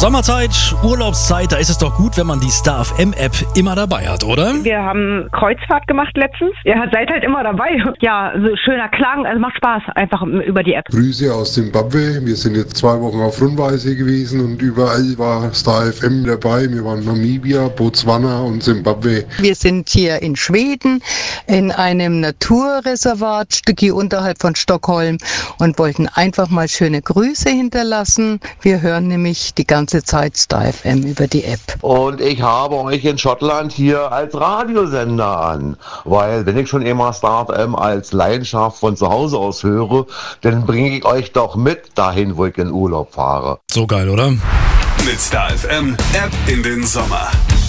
Sommerzeit, Urlaubszeit, da ist es doch gut, wenn man die Star FM App immer dabei hat, oder? Wir haben Kreuzfahrt gemacht letztens. Ja, seid halt immer dabei. Ja, so schöner Klang, also macht Spaß, einfach über die App. Grüße aus Zimbabwe. Wir sind jetzt 2 Wochen auf Rundreise gewesen und überall war Star FM dabei. Wir waren in Namibia, Botswana und Zimbabwe. Wir sind hier in Schweden in einem Naturreservat, Stücki unterhalb von Stockholm, und wollten einfach mal schöne Grüße hinterlassen. Wir hören nämlich die ganze Zeit Star FM über die App. Und ich habe euch in Schottland hier als Radiosender an, weil wenn ich schon immer Star FM als Leidenschaft von zu Hause aus höre, dann bringe ich euch doch mit dahin, wo ich in Urlaub fahre. So geil, oder? Mit Star FM App in den Sommer.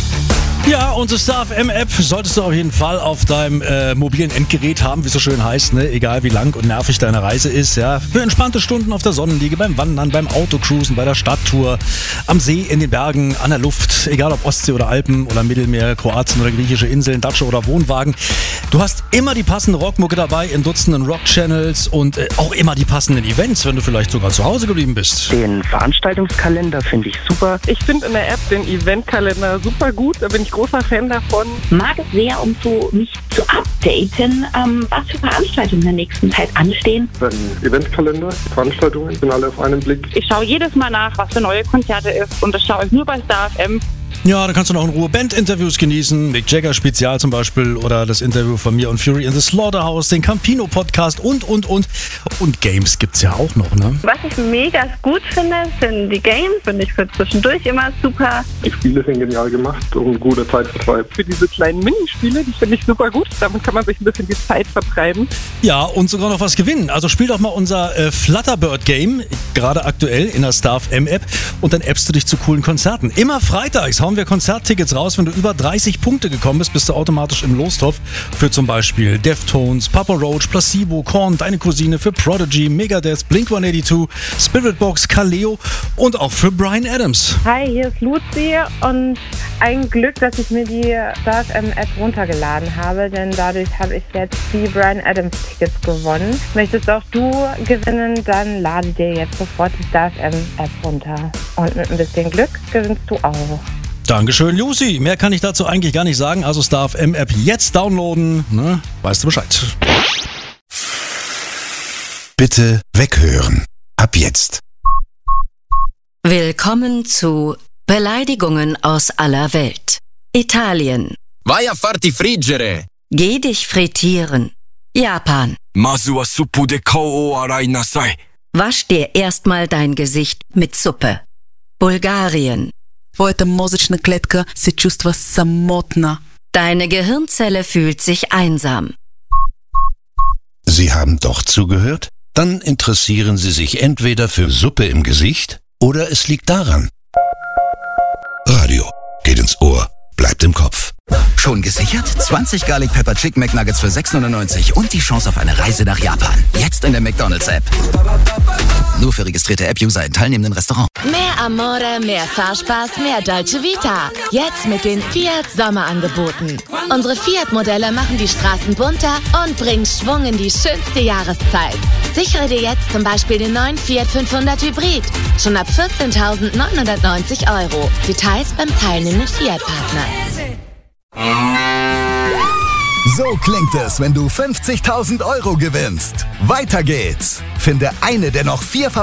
Ja, unsere Star FM App solltest du auf jeden Fall auf deinem mobilen Endgerät haben, wie es so schön heißt, ne? Egal wie lang und nervig deine Reise ist, ja. Für entspannte Stunden auf der Sonnenliege, beim Wandern, beim Autocruisen, bei der Stadttour, am See, in den Bergen, an der Luft, egal ob Ostsee oder Alpen oder Mittelmeer, Kroatien oder griechische Inseln, Datsche oder Wohnwagen. Du hast immer die passende Rockmucke dabei in Dutzenden Rock-Channels und auch immer die passenden Events, wenn du vielleicht sogar zu Hause geblieben bist. Den Veranstaltungskalender finde ich super. Ich finde in der App den Eventkalender super gut, da bin ich großer Fan davon. Mag es sehr, um mich zu updaten, was für Veranstaltungen in der nächsten Zeit anstehen. Ein Eventkalender, Veranstaltungen sind alle auf einen Blick. Ich schaue jedes Mal nach, was für neue Konzerte ist, und das schaue ich nur bei Star FM. Ja, dann kannst du noch in Ruhe Band-Interviews genießen, Mick Jagger Spezial zum Beispiel oder das Interview von mir und Fury in the Slaughterhouse, den Campino-Podcast und. Und Games gibt's ja auch noch, ne? Was ich mega gut finde, sind die Games, finde ich für zwischendurch immer super. Die Spiele sind genial gemacht und ein guter Zeitvertreib. Für diese kleinen Minispiele, die finde ich super gut. Damit kann man sich ein bisschen die Zeit vertreiben. Ja, und sogar noch was gewinnen. Also spiel doch mal unser Flutterbird-Game, gerade aktuell in der Star FM App, und dann appst du dich zu coolen Konzerten. Immer freitags hauen wir Konzerttickets raus. Wenn du über 30 Punkte gekommen bist, bist du automatisch im Lostopf für zum Beispiel Deftones, Papa Roach, Placebo, Korn, Deine Cousine, für Prodigy, Megadeth, Blink-182, Spiritbox, Kaleo und auch für Bryan Adams. Hi, hier ist Luzi und ein Glück, dass ich mir die Star FM App runtergeladen habe, denn dadurch habe ich jetzt die Bryan Adams Tickets gewonnen. Möchtest auch du gewinnen, dann lade dir jetzt sofort die Star FM App runter. Und mit ein bisschen Glück gewinnst du auch. Dankeschön, Lucy. Mehr kann ich dazu eigentlich gar nicht sagen. Also Star FM App jetzt downloaden, ne? Weißt du Bescheid. Bitte weghören. Ab jetzt. Willkommen zu Beleidigungen aus aller Welt. Italien. Vai a farti friggere. Geh dich frittieren. Japan. Masu wa suppu de kou o arai nasai. Wasch dir erstmal dein Gesicht mit Suppe. Bulgarien. Твоята мозъчна клетка се чувства самотна. Deine Gehirnzelle fühlt sich einsam. Sie haben doch zugehört? Dann interessieren Sie sich entweder für Suppe im Gesicht oder es liegt daran. Radio geht ins Ohr, bleibt im Kopf. Schon gesichert? 20 Garlic Pepper Chicken McNuggets für 6,99 und die Chance auf eine Reise nach Japan. Jetzt in der McDonald's-App. Nur für registrierte App-User in teilnehmenden Restaurants. Mehr Amore, mehr Fahrspaß, mehr Dolce Vita. Jetzt mit den Fiat Sommerangeboten. Unsere Fiat-Modelle machen die Straßen bunter und bringen Schwung in die schönste Jahreszeit. Sichere dir jetzt zum Beispiel den neuen Fiat 500 Hybrid. Schon ab 14.990 €. Details beim teilnehmenden Fiat-Partner. So klingt es, wenn du 50.000 € gewinnst. Weiter geht's. Finde eine der noch 4